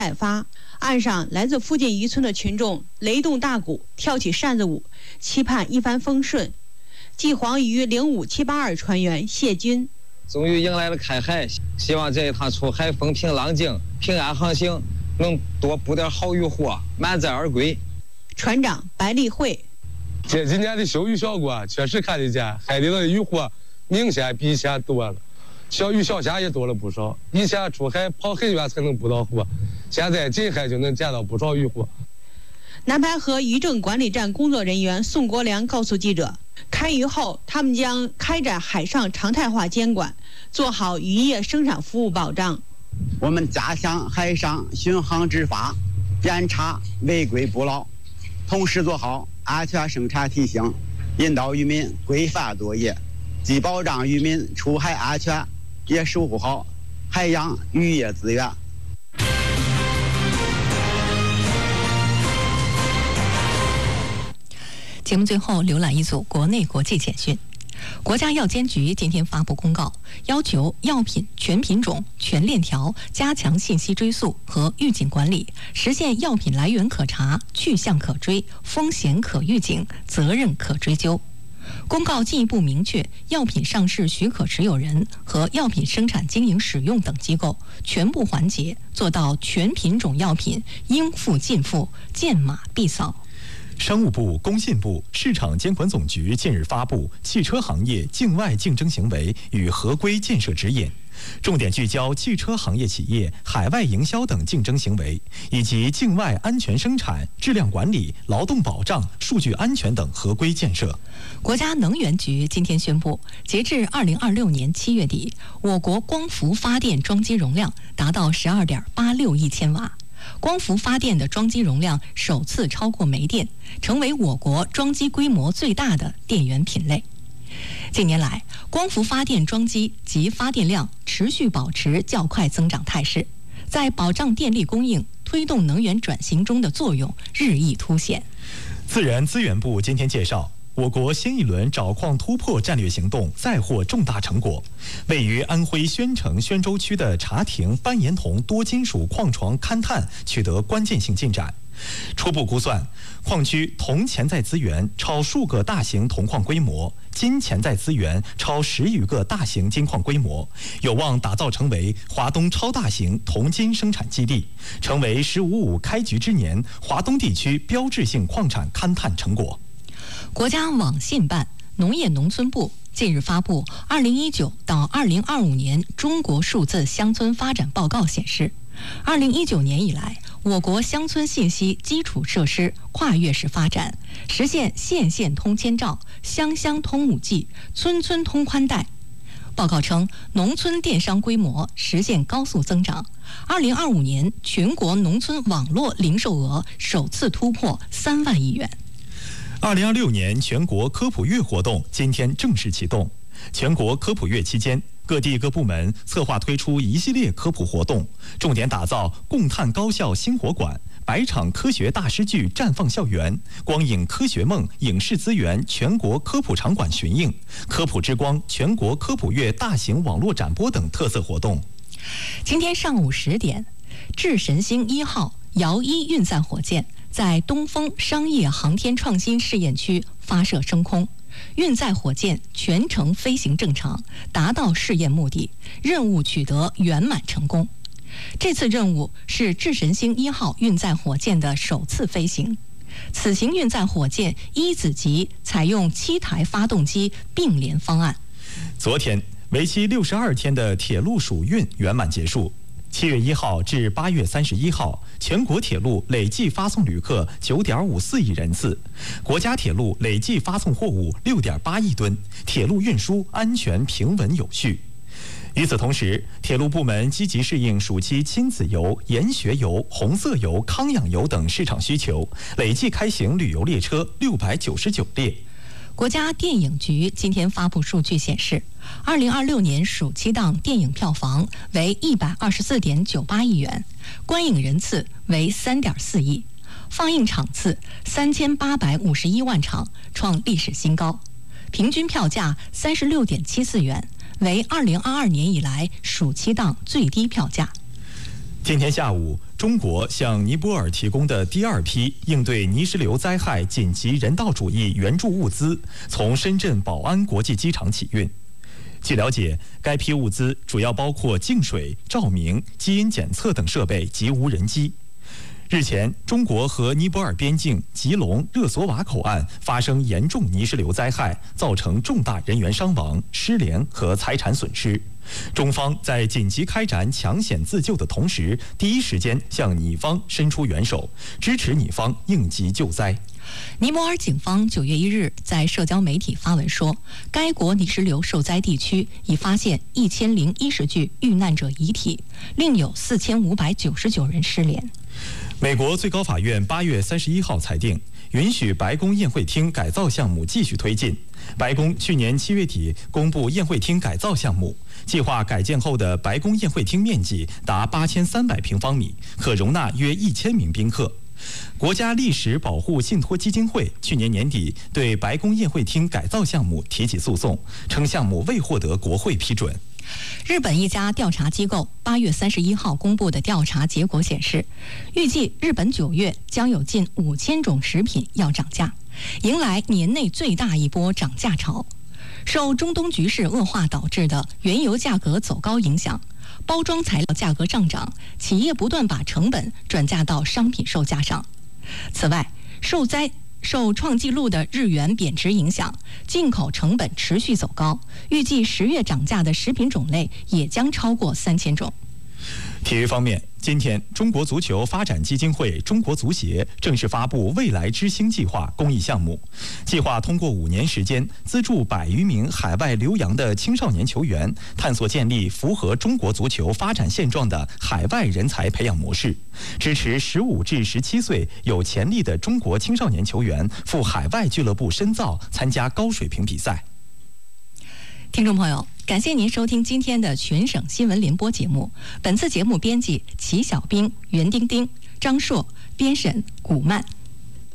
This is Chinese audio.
再发。岸上来自附近渔村的群众雷动大鼓，跳起扇子舞，期盼一帆风顺。冀黄鱼05782船员谢军， 终于迎来了开海，希望这一趟出海风平浪静，平安航行，能多捕点好渔获，满载而归。 船长白丽慧， 这几年的休渔效果确实看得见，海里的渔获明显比以前多了，小鱼小虾也多了不少。以前出海跑很远才能捕到货，现在近海就能见到不少渔获。 南排河渔政管理站工作人员宋国良告诉记者，开渔后他们将开展海上常态化监管，做好渔业生产服务保障。 我们加强海上巡航执法，严查违规捕捞，同时做好安全生产提醒，引导渔民规范作业，既保障渔民出海安全，也守护好海洋渔业资源。 节目最后浏览一组国内国际简讯。国家药监局今天发布公告，要求药品全品种、全链条加强信息追溯和预警管理，实现药品来源可查、去向可追、风险可预警、责任可追究。公告进一步明确，药品上市许可持有人和药品生产经营使用等机构全部环节做到全品种药品应付尽付、见码必扫。 商务部、工信部、市场监管总局近日发布《汽车行业境外竞争行为与合规建设指引》，重点聚焦汽车行业企业海外营销等竞争行为，以及境外安全生产、质量管理、劳动保障、数据安全等合规建设。 国家能源局今天宣布，截至2026年7月底，我国光伏发电装机容量达到12.86亿千瓦。光伏发电的装机容量首次超过煤电，成为我国装机规模最大的电源品类。近年来，光伏发电装机及发电量持续保持较快增长态势，在保障电力供应、推动能源转型中的作用日益凸显。 自然资源部今天介绍，我国新一轮找矿突破战略行动再获重大成果。位于安徽宣城宣州区的茶亭斑岩铜多金属矿床勘探取得关键性进展。初步估算，矿区铜潜在资源超数个大型铜矿规模，金潜在资源超10余个大型金矿规模，有望打造成为华东超大型铜金生产基地，成为“15·5”开局之年华东地区标志性矿产勘探成果。 国家网信办、农业农村部近日发布2019到2025年中国数字乡村发展报告显示，2019年以来，我国乡村信息基础设施跨越式发展，实现县县通千兆、乡乡通5G、村村通宽带。报告称，农村电商规模实现高速增长。2025年，全国农村网络零售额首次突破3万亿元。 2026年全国科普月活动今天正式启动。全国科普月期间，各地各部门策划推出一系列科普活动，重点打造共探高校新活馆、100场科学大师剧绽放校园、光影科学梦影视资源全国科普场馆巡映、科普之光全国科普月大型网络展播等特色活动。 今天上午10点，智神星1号遥1运载火箭在东风商业航天创新试验区发射升空，运载火箭全程飞行正常，达到试验目的，任务取得圆满成功。这次任务是智神星1号运载火箭的首次飞行。此型运载火箭一子级采用7台发动机并联方案。 昨天，为期62天的铁路暑运圆满结束。7月1号至8月31号，全国铁路累计发送旅客9.54亿人次，国家铁路累计发送货物6.8亿吨，铁路运输安全平稳有序。与此同时，铁路部门积极适应暑期亲子游、研学游、红色游、康养游等市场需求，累计开行旅游列车699列。 国家电影局今天发布数据显示，2026年暑期档电影票房为124.98亿元，观影人次为3.4亿，放映场次3851万场，创历史新高，平均票价36.74元，为2022年以来暑期档最低票价。 今天下午，中国向尼泊尔提供的第2批应对泥石流灾害紧急人道主义援助物资从深圳宝安国际机场起运。据了解，该批物资主要包括净水、照明、基因检测等设备及无人机。日前，中国和尼泊尔边境吉隆热索瓦口岸发生严重泥石流灾害，造成重大人员伤亡、失联和财产损失。中方在紧急开展抢险自救的同时，第一时间向尼方伸出援手，支持尼方应急救灾。 尼泊尔警方9月1日在社交媒体发文说，该国泥石流受灾地区已发现1010具遇难者遗体，另有4599人失联。 美国最高法院8月31号裁定，允许白宫宴会厅改造项目继续推进。白宫去年7月底公布宴会厅改造项目，计划改建后的白宫宴会厅面积达8300平方米，可容纳约1000名宾客。国家历史保护信托基金会去年年底对白宫宴会厅改造项目提起诉讼，称项目未获得国会批准。 日本一家调查机构8月31号公布的调查结果显示，预计日本9月将有近5000种食品要涨价，迎来年内最大一波涨价潮。受中东局势恶化导致的原油价格走高影响，包装材料价格上涨，企业不断把成本转嫁到商品售价上。此外，受创纪录的日元贬值影响，进口成本持续走高，预计10月涨价的食品种类也将超过3000种。 体育方面，今天中国足球发展基金会中国足协正式发布未来之星计划公益项目，计划通过5年时间资助100余名海外留洋的青少年球员，探索建立符合中国足球发展现状的海外人才培养模式，支持15至17岁有潜力的中国青少年球员赴海外俱乐部深造，参加高水平比赛。 听众朋友，感谢您收听今天的全省新闻联播节目。本次节目编辑齐小兵、袁丁丁、张硕，编审古曼。